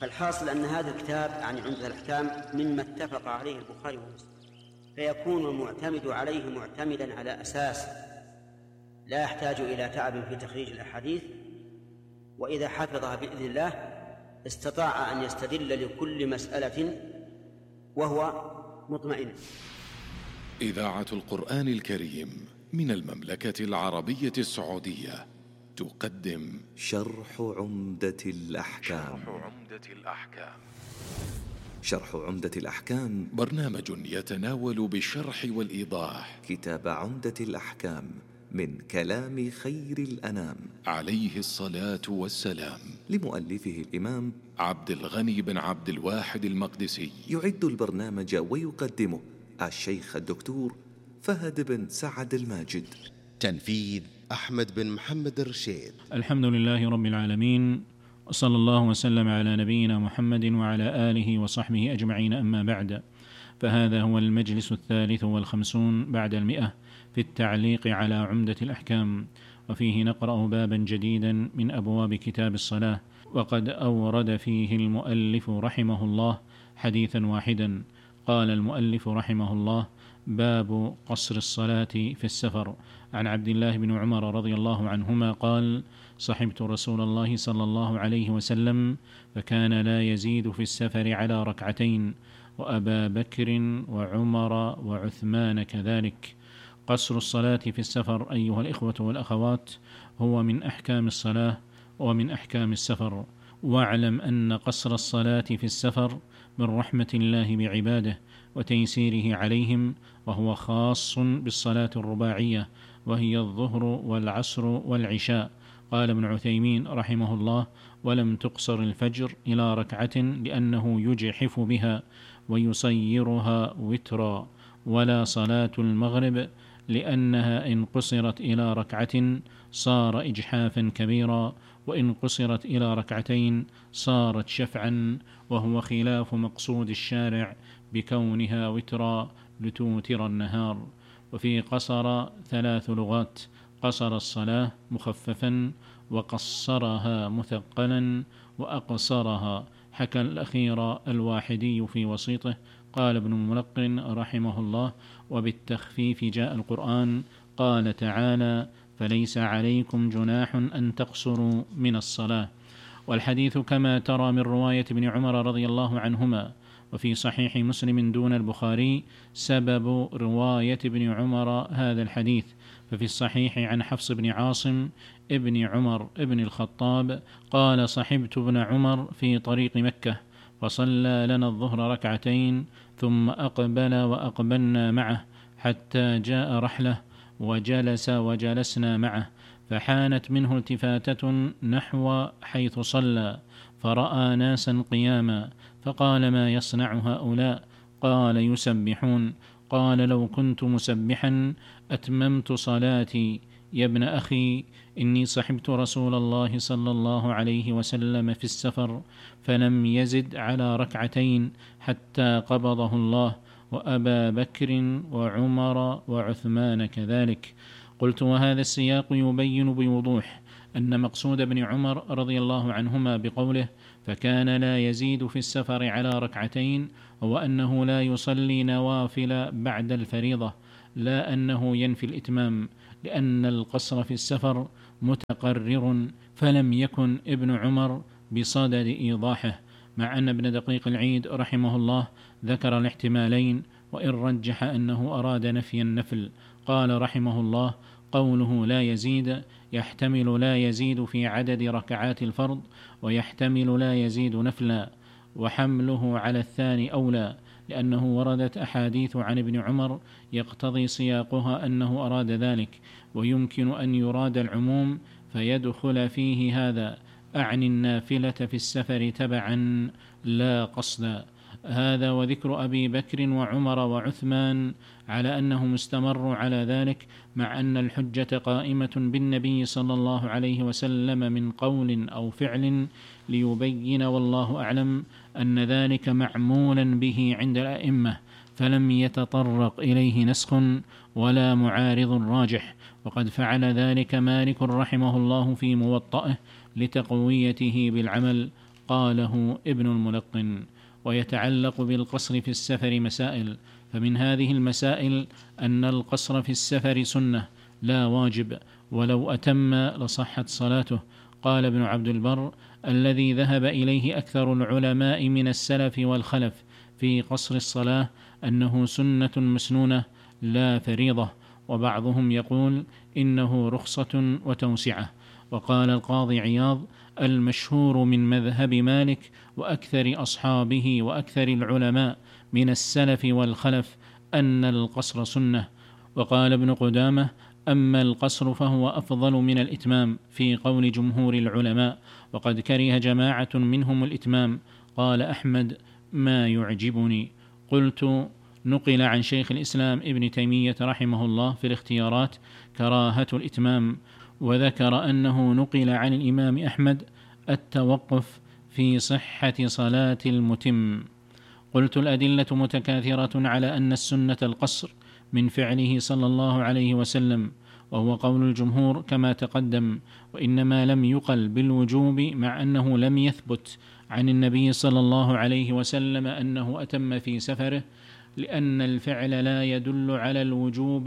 فالحاصل أن هذا الكتاب يعني عمدة الأحكام مما اتفق عليه البخاري ومسلم، فيكون المعتمد عليه معتمدا على أساس لا يحتاج إلى تعب في تخريج الأحاديث، وإذا حفظها بإذن الله استطاع أن يستدل لكل مسألة وهو مطمئن. إذاعة القرآن الكريم من المملكة العربية السعودية تقدم شرح عمدة الأحكام. شرح عمدة الأحكام برنامج يتناول بالشرح والإيضاح كتاب عمدة الأحكام من كلام خير الأنام عليه الصلاة والسلام، لمؤلفه الإمام عبد الغني بن عبد الواحد المقدسي. يعد البرنامج ويقدمه الشيخ الدكتور فهد بن سعد الماجد. تنفيذ أحمد بن محمد الرشيد. الحمد لله رب العالمين، وصلى الله وسلم على نبينا محمد وعلى آله وصحبه أجمعين، أما بعد، فهذا هو المجلس 53 بعد 100 في التعليق على عمدة الأحكام، وفيه نقرأ بابا جديدا من أبواب كتاب الصلاة، وقد أورد فيه المؤلف رحمه الله حديثا واحدا. قال المؤلف رحمه الله: باب قصر الصلاة في السفر. عن عبد الله بن عمر رضي الله عنهما قال: صحبت رسول الله صلى الله عليه وسلم فكان لا يزيد في السفر على ركعتين، وأبا بكر وعمر وعثمان كذلك. قصر الصلاة في السفر أيها الإخوة والأخوات هو من أحكام الصلاة ومن أحكام السفر. واعلم أن قصر الصلاة في السفر من رحمة الله بعباده وتيسيره عليهم، وهو خاص بالصلاة الرباعية، وهي الظهر والعصر والعشاء. قال ابن عثيمين رحمه الله: ولم تقصر الفجر إلى ركعة لأنه يجحف بها ويصيرها وترا، ولا صلاة المغرب لأنها إن قصرت إلى ركعة صار إجحافا كبيرا، وإن قصرت إلى ركعتين صارت شفعا، وهو خلاف مقصود الشارع بكونها وترا لتوتر النهار. وفي قصر 3 لغات: قصر الصلاة مخففا، وقصرها مثقلا، وأقصرها. حكى الأخير الواحدي في وسيطه. قال ابن الملقن رحمه الله: وبالتخفيف جاء القرآن، قال تعالى: فليس عليكم جناح أن تقصروا من الصلاة. والحديث كما ترى من رواية ابن عمر رضي الله عنهما، وفي صحيح مسلم دون البخاري سبب رواية ابن عمر هذا الحديث. ففي الصحيح عن حفص بن عاصم ابن عمر ابن الخطاب قال: صحبت ابن عمر في طريق مكة فصلى لنا الظهر ركعتين، ثم أقبل وأقبلنا معه حتى جاء رحله وجلس وجلسنا معه، فحانت منه التفاتة نحو حيث صلى، فرأى ناسا قياما، فقال: ما يصنع هؤلاء؟ قال: يسبحون. قال: لو كنت مسبحا أتممت صلاتي. يا ابن أخي، إني صحبت رسول الله صلى الله عليه وسلم في السفر فلم يزد على ركعتين حتى قبضه الله، وأبا بكر وعمر وعثمان كذلك. قلت: وهذا السياق يبين بوضوح أن مقصود ابن عمر رضي الله عنهما بقوله فكان لا يزيد في السفر على ركعتين هو أنه لا يصلي نوافل بعد الفريضة، لا أنه ينفي الإتمام، لأن القصر في السفر متقرر، فلم يكن ابن عمر بصدد إيضاحه، مع أن ابن دقيق العيد رحمه الله ذكر الاحتمالين، وإن رجح أنه أراد نفي النفل. قال رحمه الله: قوله لا يزيد يحتمل لا يزيد في عدد ركعات الفرض، ويحتمل لا يزيد نفلا، وحمله على الثاني أولى، لأنه وردت أحاديث عن ابن عمر يقتضي سياقها أنه أراد ذلك، ويمكن أن يراد العموم فيدخل فيه هذا، أعني النافلة في السفر تبعا لا قصدا. هذا وذكر أبي بكر وعمر وعثمان على أنهم استمروا على ذلك، مع أن الحجة قائمة بالنبي صلى الله عليه وسلم من قول أو فعل، ليبين والله أعلم أن ذلك معمولا به عند الأئمة، فلم يتطرق إليه نسخ ولا معارض راجح، وقد فعل ذلك مالك رحمه الله في موطئه لتقويته بالعمل. قاله ابن الملقن. ويتعلق بالقصر في السفر مسائل، فمن هذه المسائل أن القصر في السفر سنة لا واجب، ولو أتم لصحت صلاته. قال ابن عبد البر: الذي ذهب إليه أكثر العلماء من السلف والخلف في قصر الصلاة أنه سنة مسنونة لا فريضة، وبعضهم يقول إنه رخصة وتوسعة. وقال القاضي عياض: المشهور من مذهب مالك وأكثر أصحابه وأكثر العلماء من السلف والخلف أن القصر سنة. وقال ابن قدامة: أما القصر فهو أفضل من الإتمام في قول جمهور العلماء، وقد كره جماعة منهم الإتمام. قال أحمد: ما يعجبني. قلت: نقل عن شيخ الإسلام ابن تيمية رحمه الله في الاختيارات كراهة الإتمام، وذكر أنه نقل عن الإمام أحمد التوقف في صحة صلاة المتم. قلت: الأدلة متكاثرة على أن السنة القصر من فعله صلى الله عليه وسلم، وهو قول الجمهور كما تقدم، وإنما لم يقل بالوجوب، مع أنه لم يثبت عن النبي صلى الله عليه وسلم أنه أتم في سفره، لأن الفعل لا يدل على الوجوب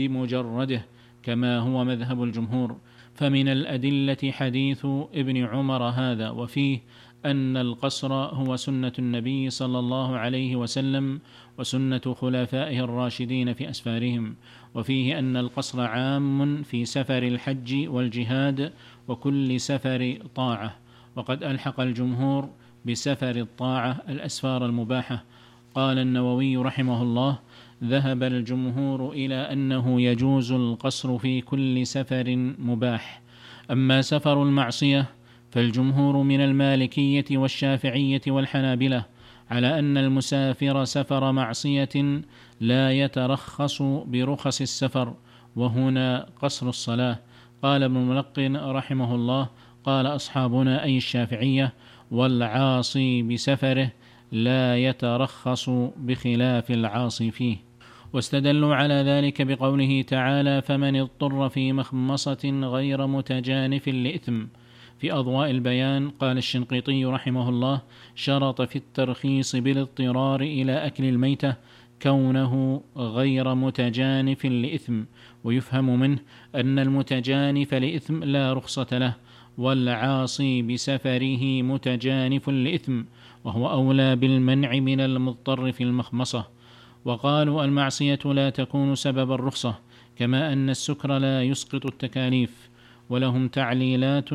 بمجرده كما هو مذهب الجمهور. فمن الأدلة حديث ابن عمر هذا، وفيه أن القصر هو سنة النبي صلى الله عليه وسلم وسنة خلفائه الراشدين في أسفارهم، وفيه أن القصر عام في سفر الحج والجهاد وكل سفر طاعة، وقد ألحق الجمهور بسفر الطاعة الأسفار المباحة. قال النووي رحمه الله: ذهب الجمهور إلى أنه يجوز القصر في كل سفر مباح. أما سفر المعصية فالجمهور من المالكية والشافعية والحنابلة على أن المسافر سفر معصية لا يترخص برخص السفر، وهنا قصر الصلاة. قال ابن الملقن رحمه الله: قال أصحابنا أي الشافعية: والعاصي بسفره لا يترخص بخلاف العاصي فيه. واستدلوا على ذلك بقوله تعالى: فمن اضطر في مخمصة غير متجانف لإثم. في أضواء البيان قال الشنقيطي رحمه الله: شرط في الترخيص بالاضطرار إلى أكل الميتة كونه غير متجانف لإثم، ويفهم منه أن المتجانف لإثم لا رخصة له، والعاصي بسفره متجانف لإثم، وهو أولى بالمنع من المضطر في المخمصة. وقالوا: المعصية لا تكون سبب الرخصة، كما أن السكر لا يسقط التكاليف، ولهم تعليلات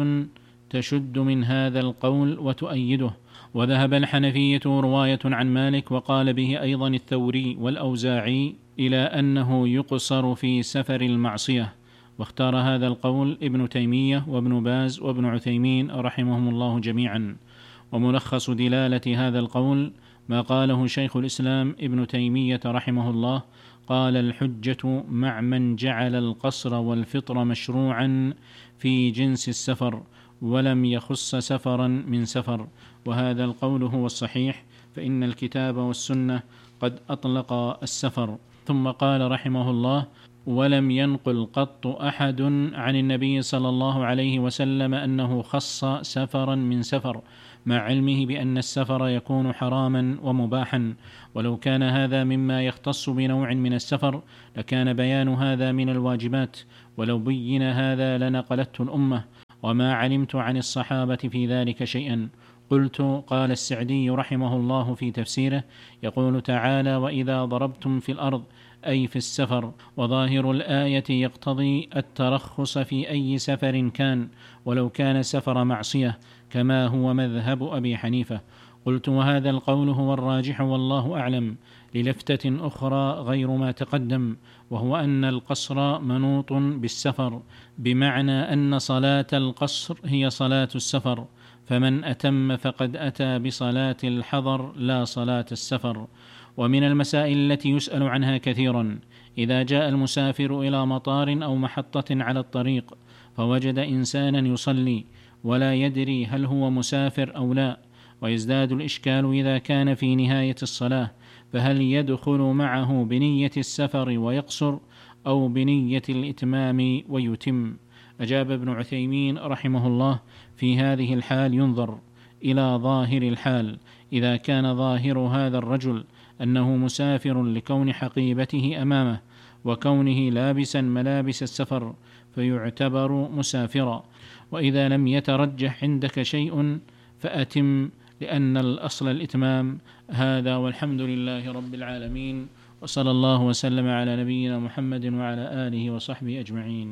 تشد من هذا القول وتؤيده. وذهب الحنفية رواية عن مالك وقال به أيضا الثوري والأوزاعي إلى أنه يقصر في سفر المعصية، واختار هذا القول ابن تيمية وابن باز وابن عثيمين رحمهم الله جميعا. وملخص دلالة هذا القول ما قاله شيخ الإسلام ابن تيمية رحمه الله: قال: الحجة مع من جعل القصر والفطر مشروعا في جنس السفر ولم يخص سفرا من سفر، وهذا القول هو الصحيح، فإن الكتاب والسنة قد أطلق السفر. ثم قال رحمه الله: ولم ينقل قط أحد عن النبي صلى الله عليه وسلم أنه خص سفرا من سفر، مع علمه بأن السفر يكون حراما ومباحا، ولو كان هذا مما يختص بنوع من السفر لكان بيان هذا من الواجبات، ولو بين هذا لنقلته الأمة، وما علمت عن الصحابة في ذلك شيئا. قلت: قال السعدي رحمه الله في تفسيره: يقول تعالى: وإذا ضربتم في الأرض، أي في السفر، وظاهر الآية يقتضي الترخص في أي سفر كان، ولو كان سفر معصية، كما هو مذهب أبي حنيفة. قلت: وهذا القول هو الراجح والله أعلم، للفتة أخرى غير ما تقدم، وهو أن القصر منوط بالسفر، بمعنى أن صلاة القصر هي صلاة السفر، فمن أتم فقد أتى بصلاة الحضر لا صلاة السفر. ومن المسائل التي يسأل عنها كثيرا: إذا جاء المسافر إلى مطار أو محطة على الطريق فوجد إنسانا يصلي ولا يدري هل هو مسافر أو لا، ويزداد الإشكال إذا كان في نهاية الصلاة، فهل يدخل معه بنية السفر ويقصر أو بنية الإتمام ويتم؟ أجاب ابن عثيمين رحمه الله: في هذه الحال ينظر، إلى ظاهر الحال. إذا كان ظاهر هذا الرجل أنه مسافر لكون حقيبته أمامه وكونه لابسا ملابس السفر فيعتبر مسافرا، وإذا لم يترجح عندك شيء فأتم، لأن الأصل الإتمام. هذا والحمد لله رب العالمين، وصلى الله وسلم على نبينا محمد وعلى آله وصحبه أجمعين.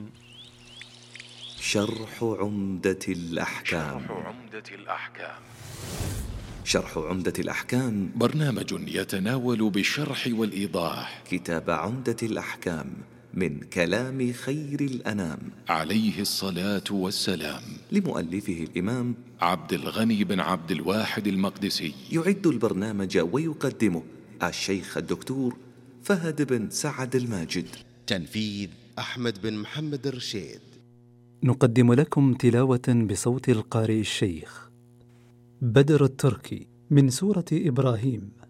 شرح عمدة الأحكام. شرح عمدة الأحكام برنامج يتناول بالشرح والإيضاح كتاب عمدة الأحكام من كلام خير الأنام عليه الصلاة والسلام، لمؤلفه الإمام عبد الغني بن عبد الواحد المقدسي. يعد البرنامج ويقدمه الشيخ الدكتور فهد بن سعد الماجد. تنفيذ أحمد بن محمد الرشيد. نقدم لكم تلاوة بصوت القارئ الشيخ بدر التركي من سورة إبراهيم